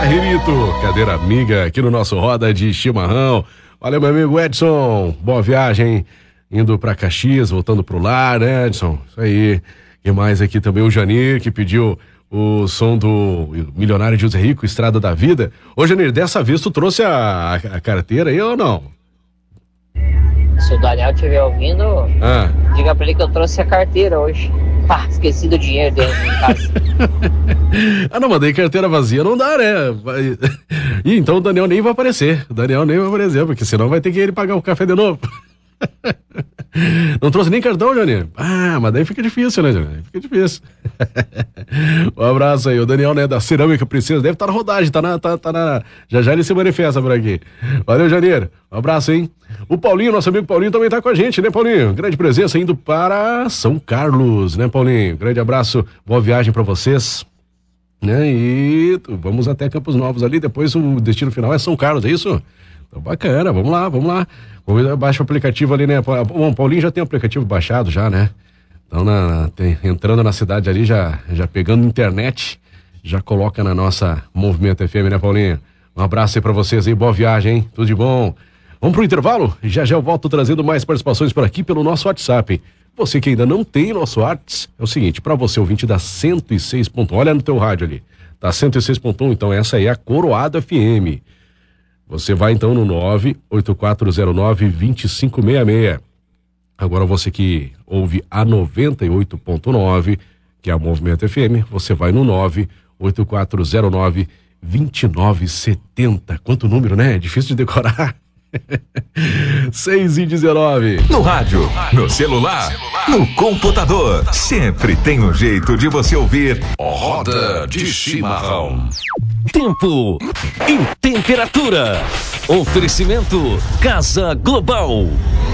Ribito, cadeira amiga aqui no nosso Roda de Chimarrão. Valeu, meu amigo Edson, boa viagem, indo pra Caxias, voltando pro lar, né, Edson? Isso aí. E mais aqui também o Janir, que pediu o som do Milionário José Rico, Estrada da Vida. Ô, Janir, dessa vez tu trouxe a carteira aí ou não? Se o Daniel estiver ouvindo, diga pra ele que eu trouxe a carteira hoje. Pá, esqueci do dinheiro dentro de casa. Não, mas daí carteira vazia não dá, né? Ih, então o Daniel nem vai aparecer. Porque senão vai ter que ele pagar o café de novo. Não trouxe nem cartão, Janir? Mas daí fica difícil, né, Janir? Fica difícil. Um abraço aí, o Daniel, né, da Cerâmica Princesa, deve estar na rodagem, tá na... Já ele se manifesta por aqui. Valeu, Janir. Um abraço, hein? O Paulinho, nosso amigo Paulinho, também tá com a gente, né, Paulinho? Grande presença indo para São Carlos, né, Paulinho? Grande abraço, boa viagem para vocês, né? E vamos até Campos Novos ali, depois o destino final é São Carlos, é isso? Então, bacana, vamos lá. Baixa o aplicativo ali, né? Bom, Paulinho já tem o aplicativo baixado já, né? Então, entrando na cidade ali, já pegando internet, já coloca na nossa Movimento FM, né, Paulinho? Um abraço aí pra vocês aí, boa viagem, hein? Tudo de bom. Vamos pro intervalo? Já eu volto trazendo mais participações por aqui pelo nosso WhatsApp. Você que ainda não tem nosso WhatsApp, é o seguinte, pra você ouvinte da 106.1, olha no teu rádio ali, tá 106.1, então essa aí é a Coroado FM. Você vai então no 98409-2566. Agora você que ouve a 98.9, que é a Movimento FM, você vai no 98409-2970. Quanto número, né? É difícil de decorar. 6:19. No rádio, no celular, no computador, sempre tem um jeito de você ouvir Roda de Chimarrão. Tempo e temperatura. Oferecimento Casa Global.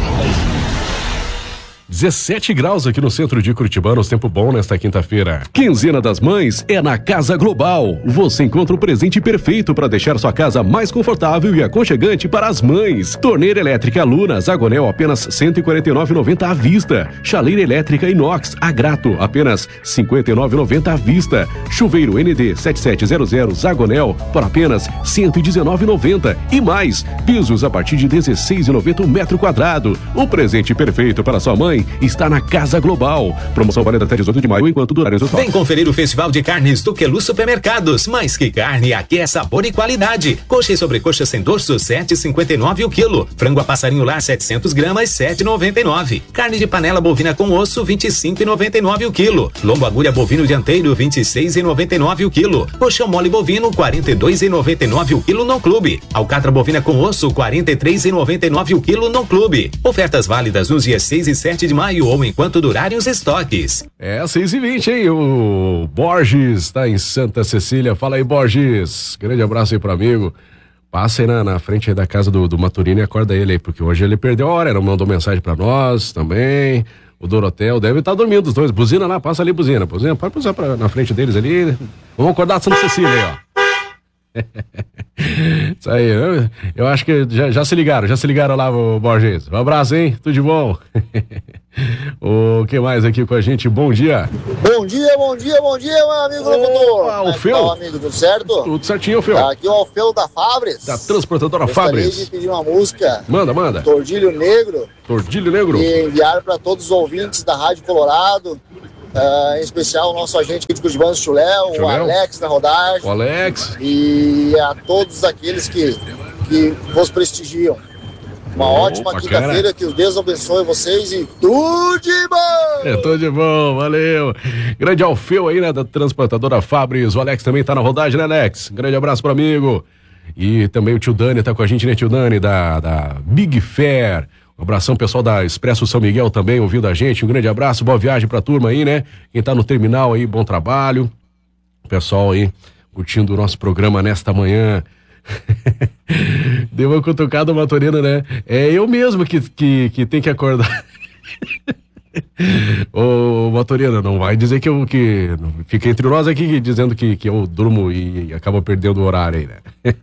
17 graus aqui no centro de Curitibanos, tempo bom nesta quinta-feira. Quinzena das Mães é na Casa Global. Você encontra o presente perfeito para deixar sua casa mais confortável e aconchegante para as mães. Torneira elétrica Luna Zagonel apenas R$ 149,90 à vista. Chaleira elétrica inox Agrato apenas R$ 59,90 à vista. Chuveiro ND 7700 Zagonel por apenas R$ 119,90 e mais. Pisos a partir de R$ 16,90 metro quadrado. O presente perfeito para sua mãe está na Casa Global. Promoção válida até 18 de maio enquanto durarem os estoques. Vem conferir o Festival de Carnes do Quelu Supermercados. Mais que carne, aqui é sabor e qualidade. Coxa e sobrecoxa sem dorso, 7,59 o quilo. Frango a passarinho lar, 700 gramas, 7,99. Carne de panela bovina com osso, 25,99 o quilo. Lombo agulha bovino dianteiro, 26,99 o quilo. Coxão mole bovino, 42,99 o quilo no clube. Alcatra bovina com osso, 43,99 o quilo no clube. Ofertas válidas nos dias 6 e 7 de maio ou enquanto durarem os estoques. 6:20, hein? O Borges está em Santa Cecília. Fala aí, Borges. Grande abraço aí pro amigo. Passa aí na frente aí da casa do Maturino e acorda ele aí, porque hoje ele perdeu a hora, ele mandou mensagem pra nós também. O Dorotel deve estar dormindo os dois. Buzina lá, passa ali, buzina. Pode passar na frente deles ali. Vamos acordar a Santa Cecília aí, ó. Isso aí, eu acho que já se ligaram lá, o Borges. Um abraço, hein? Tudo de bom. O que mais aqui com a gente? Bom dia. Bom dia, meu amigo locutor. Alfeu. Amigo, tudo certo? Tudo certinho, Alfeu. Aqui é o Alfeu da Fabris. Da transportadora Gostaria Fabris. de pedir uma música. Manda. Tordilho Negro. E enviar para todos os ouvintes da Rádio Colorado. Em especial o nosso agente de Curitibanos, Chuléu, o Alex na rodagem. O Alex. E a todos aqueles que vos prestigiam. Uma ótima quinta-feira, que os Deus abençoe vocês e tudo de bom! Tudo de bom, valeu! Grande Alfeu aí, né, da transportadora Fabris. O Alex também tá na rodagem, né, Alex? Grande abraço pro amigo. E também o tio Dani tá com a gente, né, tio Dani, da Big Fair. Um abração, pessoal da Expresso São Miguel também ouvindo a gente. Um grande abraço, boa viagem pra turma aí, né? Quem tá no terminal aí, bom trabalho. O pessoal aí curtindo o nosso programa nesta manhã. Deu uma cutucada, Maturino, né? É eu mesmo que tem que acordar. Ô, Maturino, não vai dizer que fica entre nós aqui dizendo que eu durmo e acabo perdendo o horário aí, né?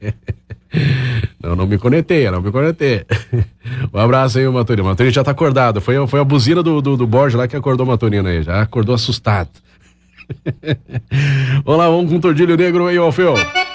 Não me conectei. Um abraço aí, o Maturino. O Maturino já tá acordado. Foi a buzina do Borges lá que acordou o Maturino aí. Já acordou assustado. Vamos lá, vamos com o Tordilho Negro aí, Alfeu.